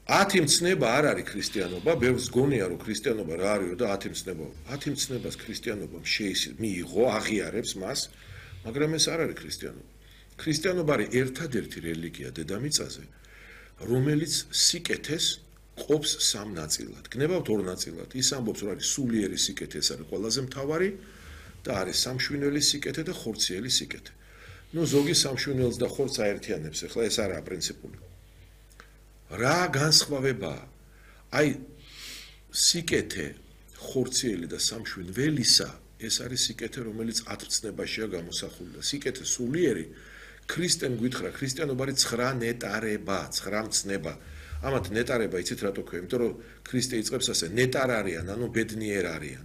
10 მცნება არ არის ქრისტიანობა, ბევრს გონია რომ ქრისტიანობა რა არისო და 10 მცნება. 10 მცნებას ქრისტიანობამ მიიღო, აღიარებს მას, მაგრამ ეს არ არის ქრისტიანობა. ქრისტიანობა არის ერთადერთი რელიგია დედამიწაზე, რომელიც სიკეთეს ყოფს სამ ნაწილად. გნებავთ ორ ნაწილად. ის ამბობს რომ არის სულიერი სიკეთე, ეს არის ყველაზე მთავარი და არის სამშვინელი სიკეთე და ხორციელი სიკეთე. ნუ ზოგი სამშვინელს და ხორცს აერთიანებს, ახლა ეს არაა პრინციპული. რა განსხვავებაა? აი სიკეთე ხორციელი და სამშვენველისა, ეს არის სიკეთე, რომელიც 10 მცნებაშია გამოსახული და სიკეთე სულიერი ქრისტემ გითხრა, ქრისტიანობა არის 9 ნეტარება, 9 მცნება. ამათ ნეტარება იცით რატო ქვია? იმიტომ რომ ქრისტე იწყებს ასე, ნეტარ არიან, ანუ ბედნიერ არიან.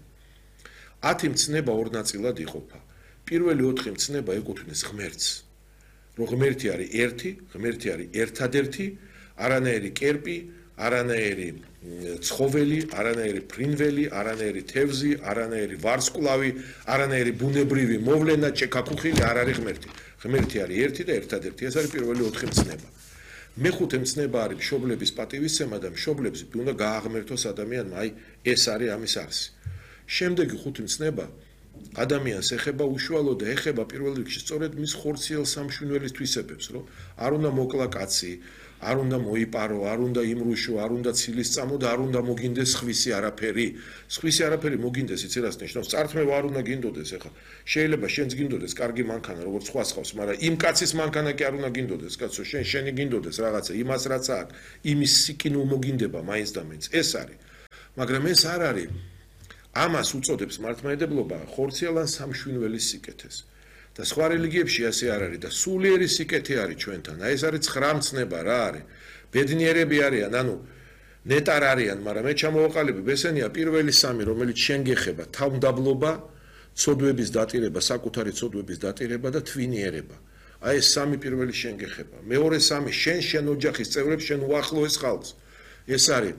10 მცნება ორ ნაწილად იყოფა. პირველი 4 მცნება ეკუთვნის ღმერთს. რომ ღმერთი არის ერთი, ღმერთი არის ერთადერთი, არანაირი კერპი, არანაირი ცხოველი, არანაირი ფრინველი, არანაირი თევზი, არანაირი ვარსკვლავი, არანაირი ბუნებრივი მოვლენა, ჭექაქუხილი არ არის ღმერთი. ღმერთი არის ერთი და ერთადერთი. ეს არის პირველი 4 მცნება. მეხუთე მცნება არის მშობლების პატივისცემა და მშობლებს უნდა გააღმერთოს ადამიანმა, აი ეს არის ამის არსი. შემდეგი 5 მცნება ადამიანს ეხება უშუალოდ და ეხება პირველ რიგში სწორედ მის ხორციელ სამშვენველის თვისებებს, რომ არ უნდა მოკლა კაცი, არ უნდა მოიპარო, არ უნდა იმრუშო, არ უნდა ცილის წამო და არ უნდა მოგინდეს სხვისი არაფერი. სხვისი არაფერი მოგინდეს, იცი რას ნიშნავს? წართმევა არ უნდა გინდოდეს, ახლა შეიძლება შენც გინდოდეს კარგი მანქანა, როგორც სხვა ხავს, მაგრამ იმ კაცის მანქანა კი არ უნდა გინდოდეს, კაცო, შენი გინდოდეს რაღაცა, იმას რაც აქვს, იმის სიკინო მოგინდება მაინც და მაინც. ეს არის. მაგრამ ეს არ არის. ამას უწოდებს მართლმადიდებლობა ხორციელან სამშვენველის სიკეთეს. და სხვა რელიგიებში ასე არ არის და სულიერი სიკეთე არის ჩვენთან. აი ეს არის 9 მცნება რა არის? ბედნიერები არიან, ანუ ნეტარ არიან, მაგრამ მე ჩამოვაყალიბებ ესენია პირველი 3, რომელიც შენ გეხება: თავმდაბლობა, ცოდვების დატირება, საკუთარი ცოდვების დატირება და თვინიერება. აი ეს 3 პირველი შენ გეხება. მეორე 3 შენ ოჯახის წევრებს, შენ უახლოეს ხალხს. ეს არის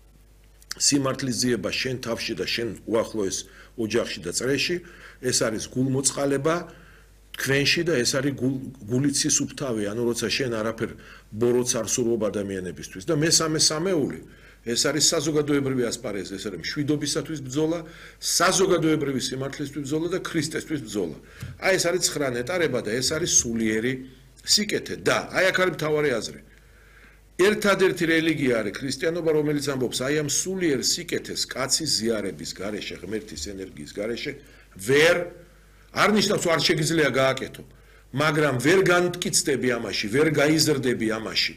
სიმართლის ძიება შენ თავში და შენ უახლოეს ოჯახში და წრეში, ეს არის გულმოწყალება თქვენში და ეს არის გულიცის უფთავი, ანუ როცა შენ არაფერ ბოროტს არ სურვობ ადამიანებისთვის და მესამე სამეული, ეს არის საზოგადოებრივი ასპარეზი, ეს არის მშვიდობისათვის ბრძოლა, საზოგადოებრივი სიმართლისთვის ბრძოლა და ქრისტესთვის ბრძოლა. აი ეს არის 9 ნეტარება და ეს არის სულიერი სიკეთე და აი აქ არის მთავარი აზრი. ერთადერთი რელიგია არის ქრისტიანობა, რომელიც ამბობს აი ამ სულიერ სიკეთეს კაცის ზიარების გარეშე, ღმერთის ენერგიის გარეშე ვერ არ ნიშნავს არ შეგიძლია გააკეთო, მაგრამ ვერ განმტკიცდები ამაში, ვერ გაიზრდები ამაში,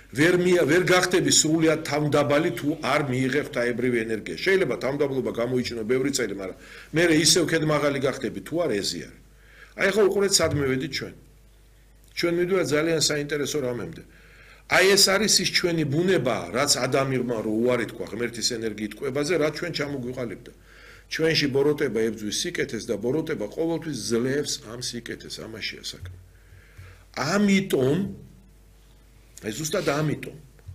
ვერ გახდები სრულად თავმდაბალი თუ არ მიიღებ ღვთაებრივი ენერგია. შეიძლება თავმდაბლობა გამოიჩინო ბევრი წელი, მაგრამ მე ისევ ქედმაღალი გახდები თუ არ ეზი არის. აი ხო უყურეთ სად მივედით ჩვენ. ჩვენ მივიდივართ ძალიან საინტერესო რამემდე. აი ეს არის ის ჩვენი ბუნება, რაც ადამიანმა რო უარი თქვა ღმერთის ენერგიით კვებაზე, რაც ჩვენ ჩამოგვიყალიბდა. ჩვენში ბოროტება ებძვის სიკეთეს და ბოროტება ყოველთვის ძლევს ამ სიკეთეს, ამაშია საქმე. ამიტომ აი ზუსტად ამიტომ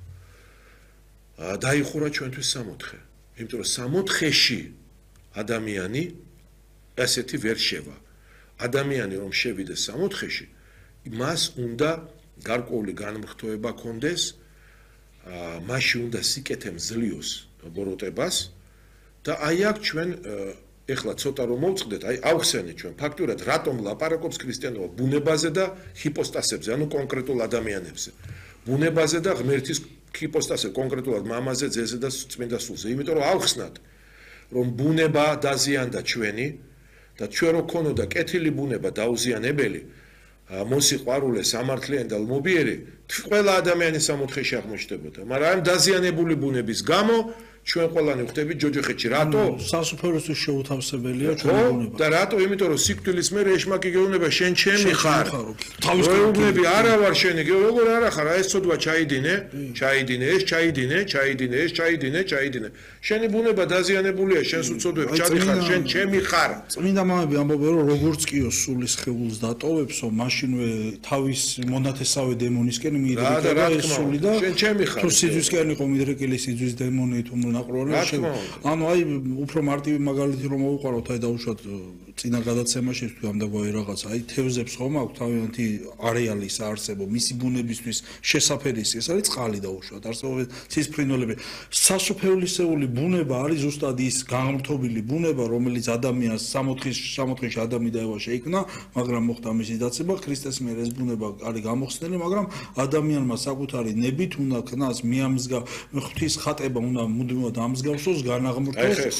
დაიხურა ჩვენთვის 64. იმიტომ რომ 64-ში ადამიანი ასეთი ვერ შევა. ადამიანი რომ შევიდეს 64-ში, მას უნდა გარკვეული განმრხთვება კონდეს, მასში უნდა სიკეთე მძლიოს ბოროტებას და აი აქ ჩვენ ეხლა ცოტა რომ მოვწყდეთ, აი ავხსენეთ ჩვენ ფაქტურად რატომ ლაპარაკობს ქრისტიანობა ბუნებაზე და ჰიპოსტასებზე, ანუ კონკრეტულ ადამიანებზე. ბუნებაზე და ღმერთის ჰიპოსტასზე, კონკრეტულად მამაზე, ძეზე და წმინდა სულზე. იმიტომ რომ ავხსნათ, რომ ბუნება დაზიანდა ჩვენი და ჩვენ რო ქონოდა კეთილი ბუნება დაუზიანებელი, მოსიყვარულე, სამართლიანი და ლმობიერი, ყველა ადამიანის სამოთხეში აღმოჩნდებოდა. მაგრამ ამ დაზიანებული ბუნების გამო ჩვენ ყველანი ვხდებით ჯოჯოხეთში. რატო? სასუფეველისთვის შეუთავსებელია ჩვენი ბუნება. და რატო? იმიტომ რომ სიკვდილის მერე ეშმაკი გეუბნება შენ ჩემი ხარ. გეუბნები არა ვარ შენი, როგორ არა ხარ? აი ეს ცოდვა ჩაიდინე, ეს ჩაიდინე. შენი ბუნება დაზიანებულია, შენს უცოდვებს ჩადიხარ, შენ ჩემი ხარ. წმინდა მამები ამბობენ რომ როგორც კიოს სულის ხეულს დატოვებსო, მაშინვე თავის მონათესავე დემონისკენ მიირეკება ეს სული და შენ ჩემი ხარ. თუ სიძვისკენ იყო მიდრეკილი სიძვის დემონი თუ ნაყროა ანუ აი უფრო მარტივი მაგალითი რომ მოვუყაროთ აი დაუშვათ წინა გადაცემაში თუ ამ დაგვაი რაღაცა აი თევზებს ხომ აქვს თავიანთი არეალის არსებობა მისი ბუნებისთვის შესაფერისი ეს არის წყალი დაუშვათ არსებობს ცისფრინველები სასופეულისეული ბუნება არის ზუსტად ის განმრთობილი ბუნება რომელიც ადამიანს სამოთხეში ადამი და ევა შეიქმნა მაგრამ მოხდა მისი დაცება ქრისტეს მიერ ეს ბუნება არის გამოხსნილი მაგრამ ადამიანმა საკუთარი ნებით უნდა ქნას მიამსგა ღვთის ხატება უნდა მუდმივად ამსგავსოს განაღმრთოს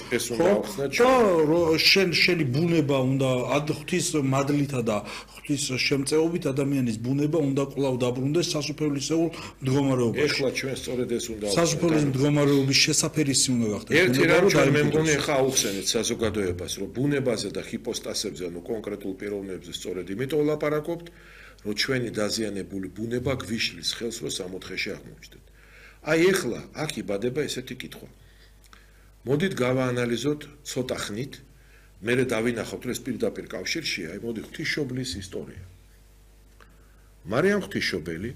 შენი ბუნება უნდა ღვთის მადლითა და ღვთის შემწეობით ადამიანის ბუნება უნდა კვლავ დაბრუნდეს სასופეულისეულ მდგომარეობაში ეხლა ჩვენ სწორედ ეს უნდა სასופეულის მდგომარეობის შესაფერისი უნდა გახდეს ერთი რამ ჩვენ მე მგონი ახლა აუხსენეთ საზოგადოებას რომ ბუნებაზე და ჰიპოსტასებზე ანუ კონკრეტულ პიროვნებზე სწორედ იმიტომ ვლაპარაკობთ რომ ჩვენი დაზიანებული ბუნება გვიშლის ხელს რომ სამოთხეში აღმოჩნდეთ აი ეხლა აქ იბადება ესეთი კითხვა მოდით გავაანალიზოთ ცოტა ხნით მერე დავინახავთ რომ ეს პირდაპირ კავშირშია აი მოდი ღვთისმშობლის ისტორია მარიამ ღვთისმშობელი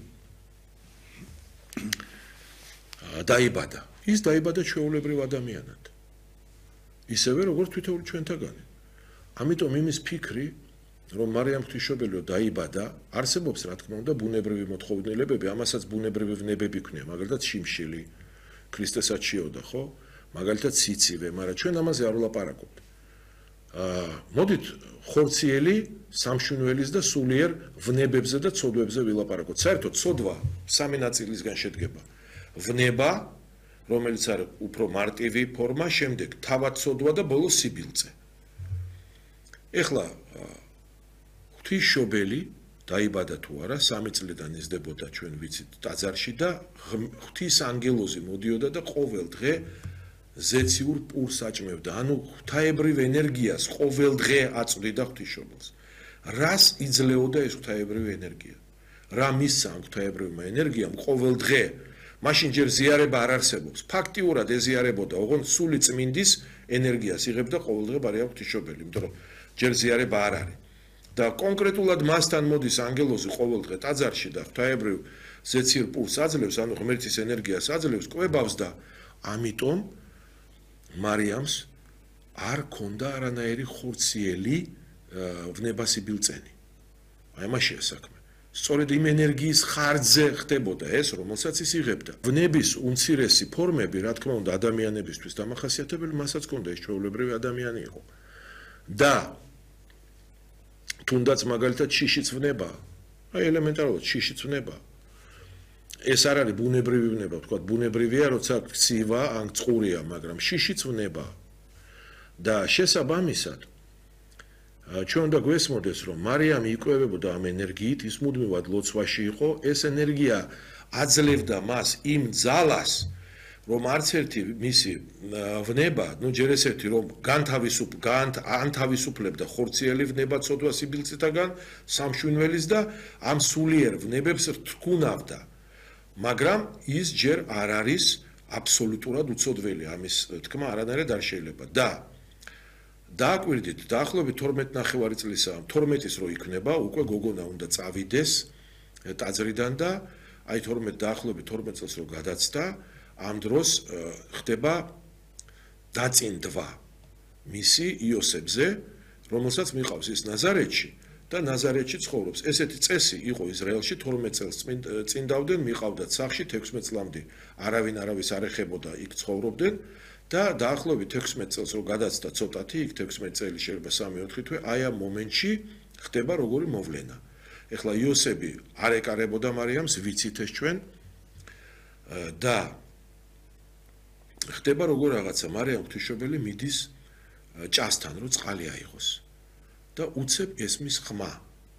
დაიბადა ის დაიბადა ჩვეულებრივ ადამიანად ისევე როგორც თითოეული ჩვენთაგანი ამიტომ იმის ფიქრი რომ მარიამ ღვთისმშობელი დაიბადა არსებობს რა თქმა უნდა ბუნებრივი მოთხოვნილებები ამასაც ბუნებრივი ვნებები ქნია მაგალითად შიმშილი ქრისტესაც შეოდა ხო მაგალითად სიცივე მაგრამ ჩვენ ამაზე არ ვლაპარაკობთ მოდით ხორციელი სამშვენველის და სულიერ ვნებებზე და ცოდვებზე ვილაპარაკოთ საერთოდ ცოდვა სამი ნაწილისგან შედგება ვნება რომელიც არის უფრო მარტივი ფორმა შემდეგ თავად ცოდვა და ბოლოს სიბილწე ეხლა ღვთისმშობელი დაიბადა თუ არა 3 წლიდან იზრდებოდა ჩვენ ვიცით ტაძარში და ღვთის ანგელოზი მოდიოდა და ყოველ დღე ზეციურ პურს აჭმევდა ანუ ღვთაებრივ ენერგიას ყოველ დღე აწვდიდა ღვთისმშობელს რას იძლეოდა ეს ღვთაებრივი ენერგია რა მისცა ამ ღვთაებრივმა ენერგიამ ყოველ დღე მაშინ ჯერ ზიარება არ არსებობს ფაქტიურად ეზიარებოდა ოღონდ სული წმინდის ენერგიას იღებდა ყოველ დღე მარიამ ღვთისმშობელი იმიტომ რომ ჯერ ზიარება არ არის და კონკრეტულად მასთან მოდის ანგელოზი ყოველ დღე ტაძარში და ღვთაებრივ ზეცირ პურს აძლევს ანუ ღმერთის ენერგიას აძლევს კვებავს და ამიტომ მარიამს არ ქონდა არანაირი ხორციელი ვნებასიბილწენი აი მაშია საქმე სწორედ იმ ენერგიის ხარჯზე ხდებოდა ეს რომელსაც ის იღებდა ვნების უმცირესი ფორმები რა თქმა უნდა ადამიანებისთვის დამახასიათებელი მასაც ქონდა ეს ჩვეულებრივი ადამიანი იყო და თუნდაც მაგალითად შიშიც ვნება აი ელემენტარულად შიშიც ვნება ეს არ არის ბუნებრივი ვნება ვთქვათ ბუნებრივია როცა ცივა ან წყურია მაგრამ შიშიც ვნება და შესაბამისად ჩვენ უნდა გვესმოდეს რომ მარიამი იკვებებოდა ამ ენერგიით ის მუდმივად ლოცვაში იყო ეს ენერგია აძლევდა მას იმ ძალას რომ არც ერთი მისი ვნება ნუ ჯერ ესეთი რომ განთავისუფლებდა ხორციელი ვნება ცოდვა სიბილწითაგან სამშვენველის და ამ სულიერ ვნებებს რთქუნავდა მაგრამ ის ჯერ არ არის აბსოლუტურად უცოდველი ამის თქმა არანაირად არ შეიძლება და დააკვირდით დაახლოებით 12 ნახევარი წლისაა 12-ის რო იქნება უკვე გოგონა უნდა წავიდეს ტაძრიდან და აი 12 დაახლოებით 12 წელს რო გადაცდა ამ დროს ხდება დაწინდვა მისი იოსებზე რომელსაც მიყავს ის ნაზარეთში და ნაზარეთში ცხოვრობს ესეთი წესი იყო ისრაელში 12 წელს წინდავდნენ მიყავდათ სახში 16 წლამდე არავინ არავის არ ეხებოდა იქ ცხოვრობდნენ და დაახლოებით 16 წელს რო გადაცდა ცოტათი იქ 16 წელი შეიძლება 3-4 თვე აი ამ მომენტში ხდება როგორი მოვლენა ეხლა იოსები არ ეკარებოდა მარიამს ვიცით ეს ჩვენ და ხდება როგორ რაღაცა მარიამ ღვთისმშობელი მიდის ჭასთან რომ წყალი აიღოს და უცებ ესმის ხმა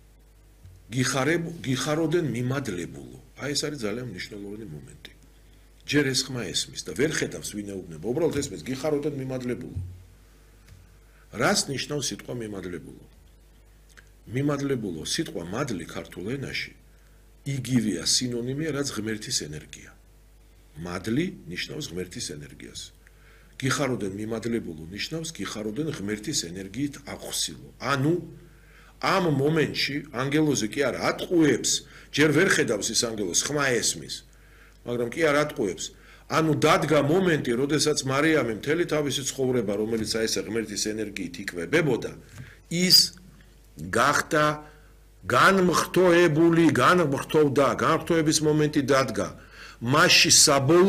გიხაროდენ მიმადლებულო აი ეს არის ძალიან მნიშვნელოვანი მომენტი ჯერ ეს ხმა ესმის და ვერ ხედავს ვინაუბნება უბრალოდ ესმის გიხაროდენ მიმადლებულო რას ნიშნავს სიტყვა მიმადლებულო მიმადლებულო სიტყვა მადლი ქართულ ენაში იგივეა სინონიმია რაც ღმერთის ენერგია მადლი ნიშნავს ღმერთის ენერგიას გიხაროდენ მიმადლებულო ნიშნავს გიხაროდენ ღმერთის ენერგიით აღხსილო ანუ ამ მომენტში ანგელოზი კი არა ატყუებს ჯერ ვერ ხედავს ის ანგელოზს ხმა ესმის მაგრამ კი არ ატყუებს. ანუ დადგა მომენტი, როდესაც მარიამი მთელი თავისი ცხოვრება, რომელიც აი ეს ღმერთის ენერგიით იკვებებოდა, ის გახდა განმხრთოებული, განმხრთოვდა, განმხრთოების მომენტი დადგა. მასში საბოლოო